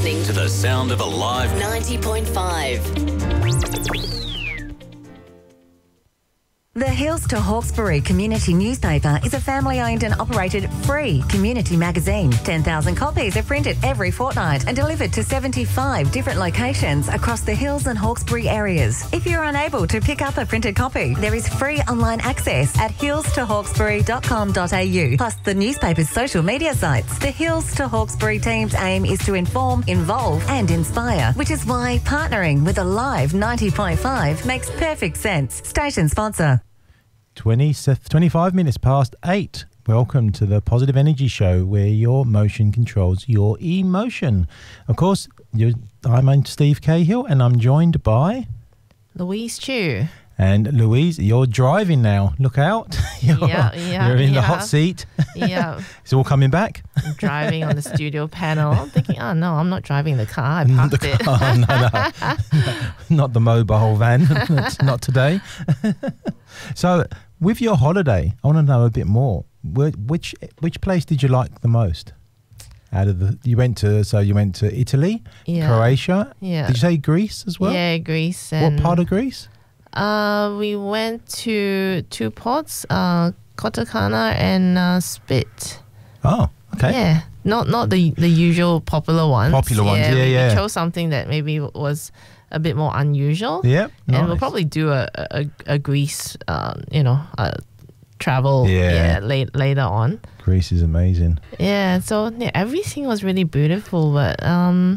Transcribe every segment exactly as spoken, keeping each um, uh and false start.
listening to the sound of Alive ninety point five. The Hills to Hawkesbury Community Newspaper is a family-owned and operated free community magazine. ten thousand copies are printed every fortnight and delivered to seventy-five different locations across the Hills and Hawkesbury areas. If you're unable to pick up a printed copy, there is free online access at hills to hawkesbury dot com dot a u, plus the newspaper's social media sites. The Hills to Hawkesbury team's aim is to inform, involve and inspire, which is why partnering with Alive ninety point five makes perfect sense. Station sponsor. twenty, twenty-five minutes past eight. Welcome to the Positive Energy Show, where your motion controls your emotion. Of course, you're, I'm Steve Cahill, and I'm joined by Louise Chu. And Louise, you're driving now. Look out. you're, yeah, yeah. You're in yeah. the hot seat. Yeah. It's all coming back. I'm driving on the studio panel. I'm thinking, oh, no, I'm not driving the car. I parked the it. car. Oh, no, no. no. Not the mobile van. Not today. So, with your holiday, I want to know a bit more. Which which place did you like the most? Out of the, you went to, so you went to Italy, yeah. Croatia. Yeah. Did you say Greece as well? Yeah, Greece. And what part of Greece? Uh, we went to two ports, uh, Kotokana and uh, Split. Oh, okay. Yeah, not not the the usual popular ones. Popular ones, yeah, we, yeah. We chose something that maybe was a bit more unusual. Yep, nice. And we'll probably do a a, a Greece, uh, you know, uh, travel. Yeah. yeah late, later on. Greece is amazing. Yeah, so yeah, everything was really beautiful, but um,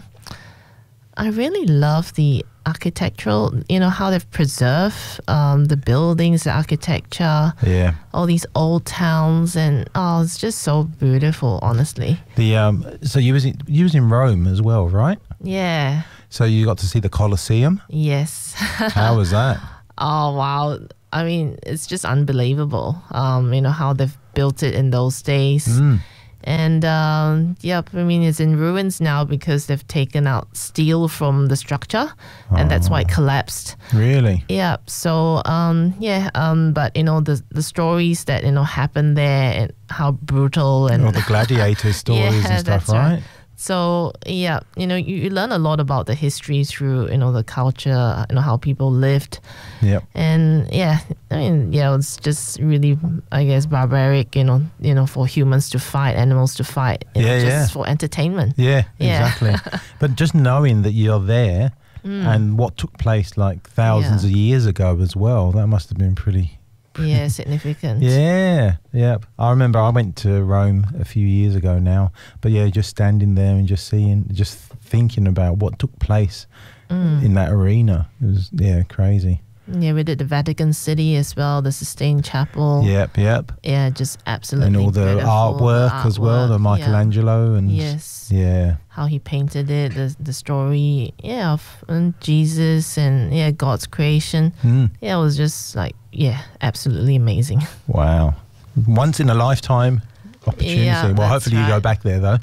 I really love the architectural, you know, how they've preserved um, the buildings, the architecture, yeah, all these old towns, and oh, it's just so beautiful, honestly. The um, so you was in, you was in Rome as well, right? Yeah. So you got to see the Colosseum. Yes. How was that? Oh wow! I mean, it's just unbelievable. Um, you know how they've built it in those days. Mm. And um, yep, I mean, it's in ruins now because they've taken out steel from the structure, and oh. that's why it collapsed. Really? Yeah. So um, yeah, um, but you know the the stories that you know happened there and how brutal and all the gladiator stories yeah, and stuff, that's right? right? So yeah, you know, you, you learn a lot about the history through you know the culture, you know how people lived. Yep. And yeah, I mean, yeah, it's just really, I guess, barbaric, you know, you know, for humans to fight, animals to fight, you yeah, know, just yeah. for entertainment. Yeah, yeah. exactly. But just knowing that you're there mm. and what took place like thousands yeah. of years ago as well, that must have been pretty. Yeah, significant. Yeah, yeah. I remember I went to Rome a few years ago now, but yeah, just standing there and just seeing, just thinking about what took place mm. in that arena. It was, yeah, crazy. Yeah, we did the Vatican City as well, the Sistine Chapel. Yep, yep. Yeah, just absolutely and all the beautiful. artwork, the artwork as well, the Michelangelo yeah. and yes, yeah, how he painted it, the the story, yeah, of and Jesus and yeah, God's creation. Mm. Yeah, it was just like yeah, absolutely amazing. Wow, once in a lifetime opportunity. Yeah, well, hopefully right. you go back there though.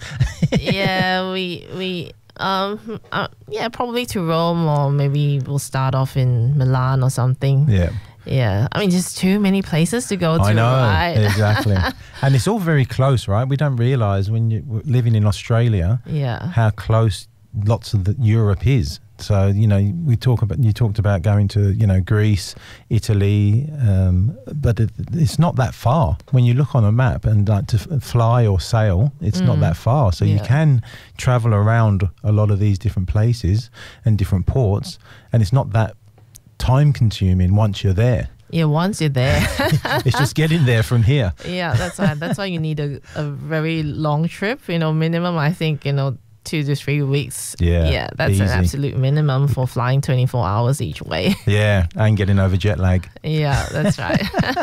yeah, we we. Um, uh, yeah, probably to Rome, or maybe we'll start off in Milan or something. Yeah. Yeah. I mean, just too many places to go to. I know, right? exactly. And it's all very close, right? We don't realise when you're living in Australia yeah. how close lots of the Europe is. So, you know, we talk about, you talked about going to, you know, Greece, Italy, um, but it, it's not that far. When you look on a map and like to f- fly or sail, it's mm. not that far. So yeah. you can travel around a lot of these different places and different ports, and it's not that time consuming once you're there. Yeah, once you're there. It's just getting there from here. Yeah, that's why, that's why you need a, a very long trip, you know, minimum, I think, you know, two to three weeks. Yeah, yeah, that's easy. An absolute minimum for flying twenty-four hours each way. Yeah, and getting over jet lag. Yeah, that's right.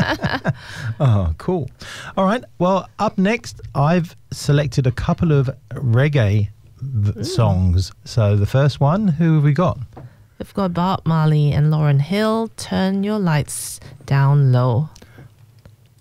Oh, cool. All right. Well, up next, I've selected a couple of reggae v- songs. So the first one, who have we got? We've got Bob Marley and Lauryn Hill, Turn Your Lights Down Low.